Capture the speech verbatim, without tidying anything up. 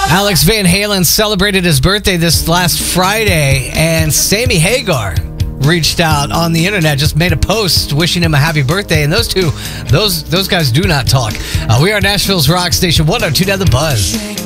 Alex Van Halen celebrated his birthday this last Friday, and Sammy Hagar reached out on the internet, just made a post wishing him a happy birthday. And those two, those those guys do not talk. Uh, we are Nashville's rock station, one oh two to The Buzz.